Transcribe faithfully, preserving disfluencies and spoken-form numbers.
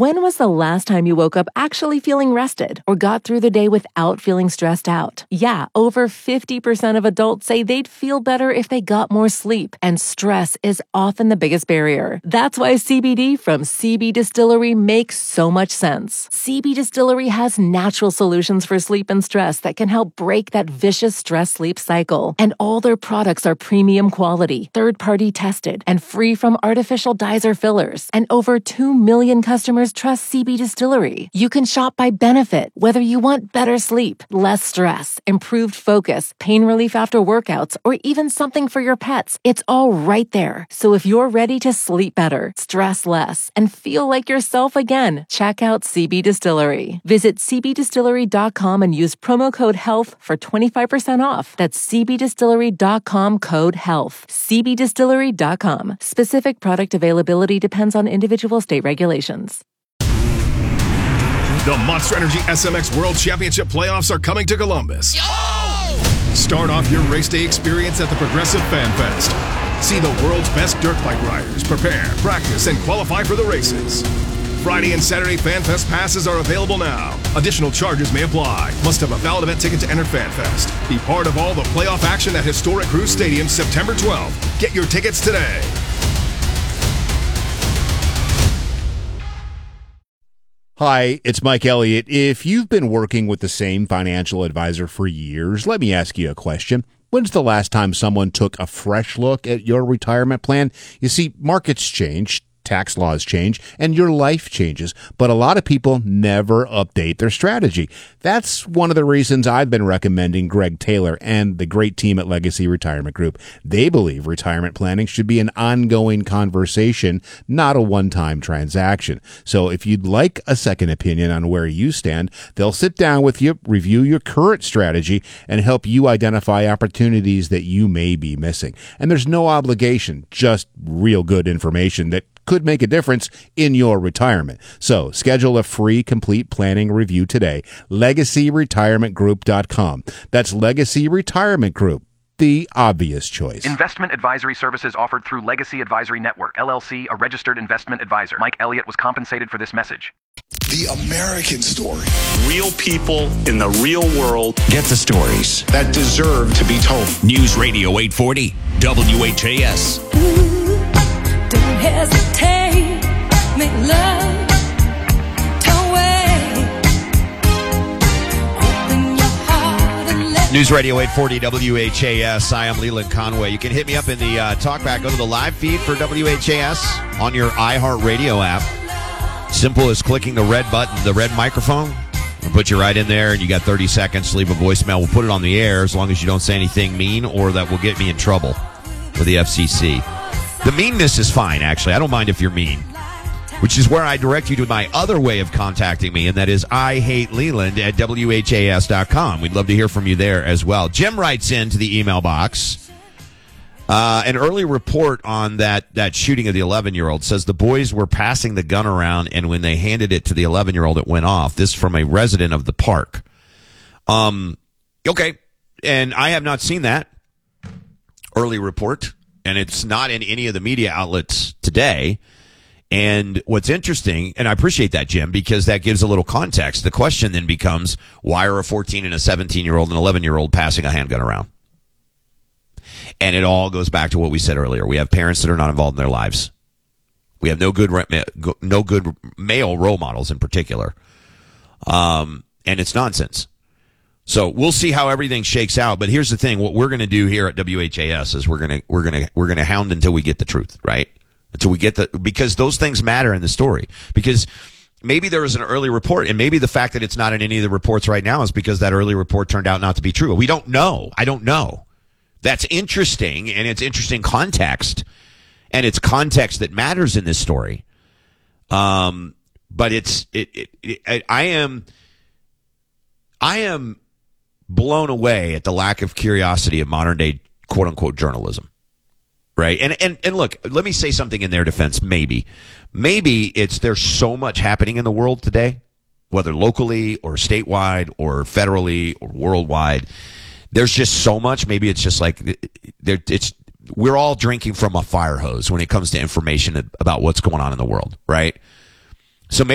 When was the last time you woke up actually feeling rested or got through the day without feeling stressed out? Yeah, over fifty percent of adults say they'd feel better if they got more sleep, and stress is often the biggest barrier. That's why C B D from C B Distillery makes so much sense. C B Distillery has natural solutions for sleep and stress that can help break that vicious stress-sleep cycle. And all their products are premium quality, third-party tested, and free from artificial dyes or fillers. And over two million customers trust C B Distillery. You can shop by benefit, whether you want better sleep, less stress, improved focus, pain relief after workouts, or even something for your pets. It's all right there. So if you're ready to sleep better, stress less, and feel like yourself again, check out C B Distillery. Visit c b distillery dot com and use promo code HEALTH for twenty-five percent off. That's c b distillery dot com code HEALTH. c b distillery dot com. Specific product availability depends on individual state regulations. The Monster Energy S M X World Championship playoffs are coming to Columbus. Yo! Start off your race day experience at the Progressive Fan Fest. See the world's best dirt bike riders prepare, practice, and qualify for the races. Friday and Saturday Fan Fest passes are available now. Additional charges may apply. Must have a valid event ticket to enter Fan Fest. Be part of all the playoff action at historic Cruise Stadium September twelfth. Get your tickets today. Hi, it's Mike Elliott. If you've been working with the same financial advisor for years, let me ask you a question. When's the last time someone took a fresh look at your retirement plan? You see, markets change, tax laws change, and your life changes, but a lot of people never update their strategy. That's one of the reasons I've been recommending Greg Taylor and the great team at Legacy Retirement Group. They believe retirement planning should be an ongoing conversation, not a one-time transaction. So if you'd like a second opinion on where you stand, they'll sit down with you, review your current strategy, and help you identify opportunities that you may be missing. And there's no obligation, just real good information that could make a difference in your retirement. So schedule a free complete planning review today. legacy retirement group dot com. That's Legacy Retirement Group, the obvious choice. Investment advisory services offered through Legacy Advisory Network, L L C, a registered investment advisor. Mike Elliott was compensated for this message. The American story. Real people in the real world. Get the stories that deserve to be told. News Radio eight forty, W H A S. Don't hesitate, make love, don't wait. Open your heart and let News Radio eight forty W H A S. I am Leland Conway. You can hit me up in the uh, talkback. Go to the live feed for W H A S on your iHeartRadio app. Simple as clicking the red button, the red microphone. We'll put you right in there, and you got thirty seconds to leave a voicemail. We'll put it on the air as long as you don't say anything mean or that will get me in trouble with the F C C. The meanness is fine, actually. I don't mind if you're mean, which is where I direct you to my other way of contacting me, and that is I hate Leland at W H A S dot com. We'd love to hear from you there as well. Jim writes into the email box, uh, an early report on that, that shooting of the eleven-year-old says the boys were passing the gun around, and when they handed it to the eleven-year-old, it went off. This from a resident of the park. Um, okay, and I have not seen that early report. And it's not in any of the media outlets today. And what's interesting, and I appreciate that, Jim, because that gives a little context. The question then becomes, why are a fourteen and a seventeen-year-old and an eleven-year-old passing a handgun around? And it all goes back to what we said earlier. We have parents that are not involved in their lives. We have no good no good male role models in particular. Um, and it's nonsense. So we'll see how everything shakes out. But here's the thing: what we're going to do here at W H A S is we're going to we're going to we're going to hound until we get the truth, right? Until we get the because those things matter in the story. Because maybe there was an early report, and maybe the fact that it's not in any of the reports right now is because that early report turned out not to be true. We don't know. I don't know. That's interesting, and it's interesting context, and it's context that matters in this story. Um, but it's it, it, it I am I am. blown away at the lack of curiosity of modern day quote unquote journalism. Right. And, and, and look, let me say something in their defense. Maybe, maybe it's, there's so much happening in the world today, whether locally or statewide or federally or worldwide. There's just so much. Maybe it's just like there, it's, we're all drinking from a fire hose when it comes to information about what's going on in the world. Right. So maybe